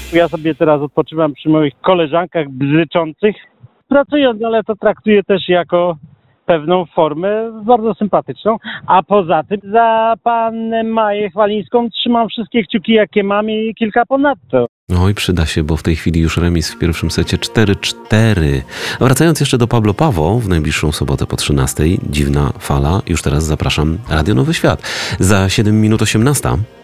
Ja sobie teraz odpoczywam przy moich koleżankach bzyczących, pracując, ale to traktuję też jako pewną formę bardzo sympatyczną. A poza tym za pannę Maję Chwalińską trzymam wszystkie kciuki, jakie mam i kilka ponadto. Oj, przyda się, bo w tej chwili już remis w pierwszym secie 4-4. A wracając jeszcze do Pablo Paweł, w najbliższą sobotę po 13:00, Dziwna Fala. Już teraz zapraszam Radio Nowy Świat. Za 7 minut 18:00.